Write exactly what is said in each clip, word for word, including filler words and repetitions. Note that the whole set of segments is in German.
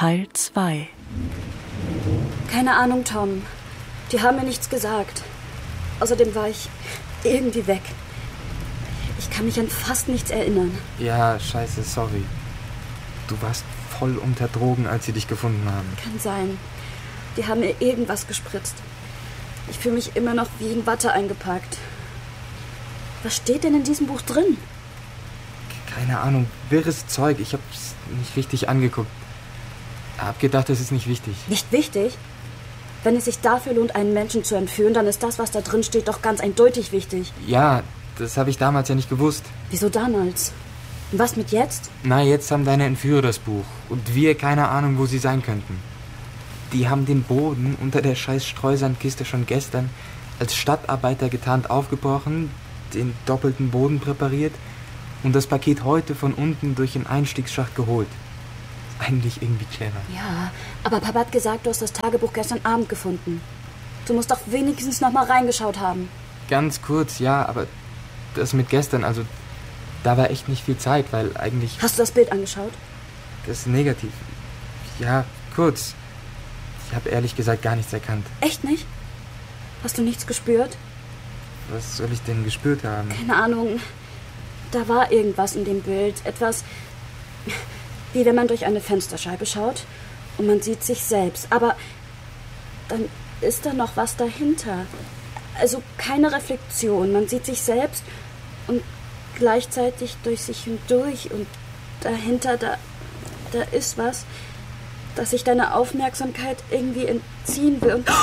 Teil zwei. Keine Ahnung, Tom. Die haben mir nichts gesagt. Außerdem war ich irgendwie weg. Ich kann mich an fast nichts erinnern. Ja, scheiße, sorry. Du warst voll unter Drogen, als sie dich gefunden haben. Kann sein. Die haben mir irgendwas gespritzt. Ich fühle mich immer noch wie in Watte eingepackt. Was steht denn in diesem Buch drin? Keine Ahnung, wirres Zeug. Ich hab's nicht richtig angeguckt. Hab gedacht, das ist nicht wichtig. Nicht wichtig? Wenn es sich dafür lohnt, einen Menschen zu entführen, dann ist das, was da drin steht, doch ganz eindeutig wichtig. Ja, das habe ich damals ja nicht gewusst. Wieso damals? Und was mit jetzt? Na, jetzt haben deine Entführer das Buch. Und wir keine Ahnung, wo sie sein könnten. Die haben den Boden unter der scheiß Streusandkiste schon gestern als Stadtarbeiter getarnt aufgebrochen, den doppelten Boden präpariert und das Paket heute von unten durch den Einstiegsschacht geholt. Eigentlich irgendwie clever. Ja, aber Papa hat gesagt, du hast das Tagebuch gestern Abend gefunden. Du musst doch wenigstens noch mal reingeschaut haben. Ganz kurz, ja, aber das mit gestern, also da war echt nicht viel Zeit, weil eigentlich... Hast du das Bild angeschaut? Das ist negativ. Ja, kurz. Ich habe ehrlich gesagt gar nichts erkannt. Echt nicht? Hast du nichts gespürt? Was soll ich denn gespürt haben? Keine Ahnung. Da war irgendwas in dem Bild. Etwas, wie wenn man durch eine Fensterscheibe schaut und man sieht sich selbst. Aber dann ist da noch was dahinter. Also keine Reflexion. Man sieht sich selbst und gleichzeitig durch sich hindurch. Und dahinter, da, da ist was, das sich deiner Aufmerksamkeit irgendwie entziehen will. Und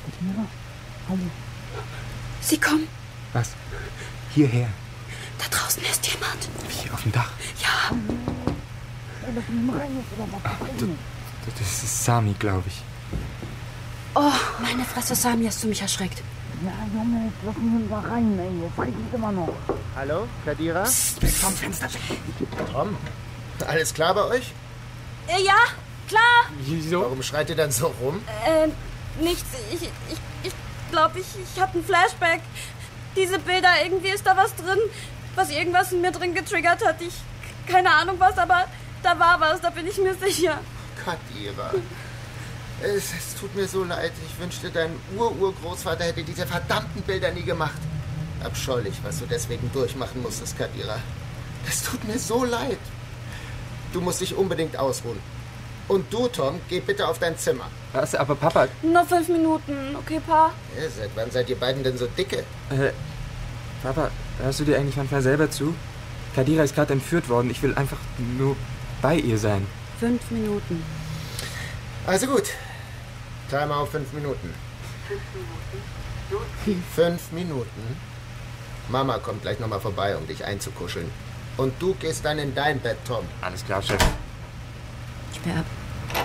sie kommen. Was? Hierher. Da draußen ist jemand. Hier auf dem Dach? Ja. Ach, du, das ist Sami, glaube ich. Oh, meine Fresse, Sami, hast du mich erschreckt. Ja, Junge, jetzt lass mich da rein, ey. Jetzt regnet immer noch. Hallo, Kadira? Psst, bist vom Fenster weg. Tom, alles klar bei euch? Äh, ja, klar. Wieso? Warum schreit ihr dann so rum? Äh, nichts. Ich, ich, ich glaube, ich, ich habe einen Flashback. Diese Bilder, irgendwie ist da was drin, was irgendwas in mir drin getriggert hat. Ich, keine Ahnung was, aber da war was, da bin ich mir sicher. Kadira, es, es tut mir so leid. Ich wünschte, dein Ur-Urgroßvater hätte diese verdammten Bilder nie gemacht. Abscheulich, was du deswegen durchmachen musstest, Kadira. Es tut mir so leid. Du musst dich unbedingt ausruhen. Und du, Tom, geh bitte auf dein Zimmer. Was? Aber Papa... Nur fünf Minuten, okay, Pa? Ja, seit wann seid ihr beiden denn so dicke? Äh, Papa, hörst du dir eigentlich manchmal selber zu? Kadira ist gerade entführt worden. Ich will einfach nur bei ihr sein. Fünf Minuten. Also gut. Timer auf fünf Minuten. Fünf Minuten? Fünf Minuten? Mama kommt gleich nochmal vorbei, um dich einzukuscheln. Und du gehst dann in dein Bett, Tom. Alles klar, Chef. Sperr ab.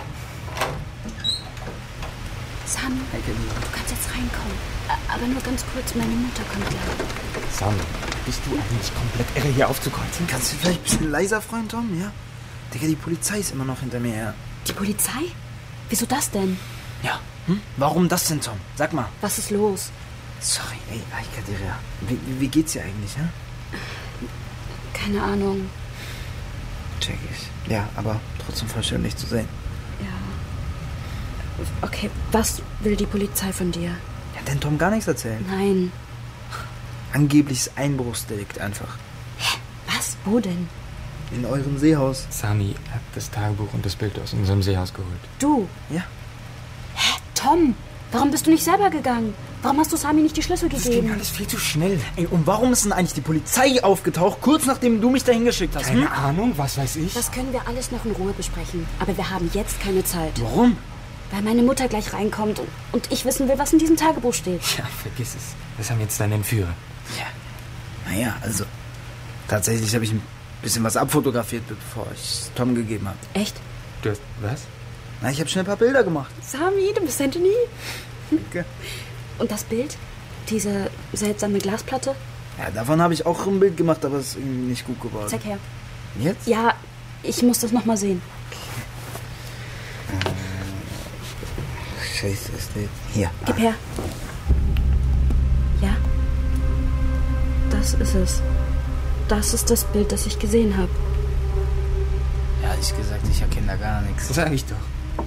Sam, du kannst jetzt reinkommen. Aber nur ganz kurz, meine Mutter kommt gleich. Sam, bist du eigentlich komplett irre, hier aufzukreuzen? Kannst du vielleicht ein bisschen leiser, Freund Tom, ja? Digga, die Polizei ist immer noch hinter mir her. Die Polizei? Wieso das denn? Ja, hm? Warum das denn, Tom? Sag mal. Was ist los? Sorry, ey, Kadira. Wie, wie geht's dir eigentlich, ja? Keine Ahnung. Check ich. Ja, aber trotzdem verständlich zu sehen. Ja. Okay, was will die Polizei von dir? Ja, denn Tom gar nichts erzählen. Nein. Angebliches Einbruchsdelikt einfach. Hä? Was? Wo denn? In eurem Seehaus. Sami hat das Tagebuch und das Bild aus unserem Seehaus geholt. Du? Ja. Hä? Tom? Warum bist du nicht selber gegangen? Warum hast du Sami nicht die Schlüssel gegeben? Das ging alles viel zu schnell. Ey, und warum ist denn eigentlich die Polizei aufgetaucht, kurz nachdem du mich dahin geschickt hast? Keine hm? Ahnung, was weiß ich. Das können wir alles noch in Ruhe besprechen. Aber wir haben jetzt keine Zeit. Warum? Weil meine Mutter gleich reinkommt und, und ich wissen will, was in diesem Tagebuch steht. Ja, vergiss es. Das haben jetzt deine Entführer. Ja. Naja, also tatsächlich habe ich ein bisschen was abfotografiert, bevor ich es Tom gegeben habe. Echt? Du hast... was? Na, ich habe schnell ein paar Bilder gemacht. Sami, du bist ein Genie. Danke. Und das Bild? Diese seltsame Glasplatte? Ja, davon habe ich auch ein Bild gemacht, aber es ist irgendwie nicht gut geworden. Zeig her. Jetzt? Ja, ich muss das nochmal sehen. Äh, Scheiße, ist der... Hier. Gib her. Ja? Das ist es. Das ist das Bild, das ich gesehen habe. Ja, ich gesagt, ich erkenne da gar nichts. Sag ich doch.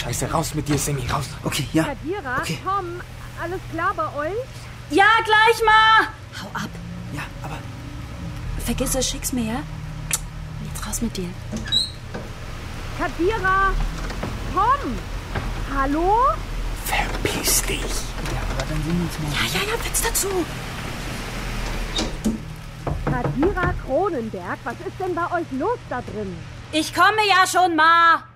Scheiße, raus mit dir, Sammy, raus. Okay, ja. Kadira, Okay. Tom, alles klar bei euch? Ja, gleich mal! Hau ab. Ja, aber... Vergiss es, schick's mir, ja? Jetzt raus mit dir. Kadira, Tom, hallo? Verpiss dich. Ja, aber dann sehen wir uns mal. Ja, ja, ja, Fenster zu. Kadira Cronenberg, was ist denn bei euch los da drin? Ich komme ja schon mal.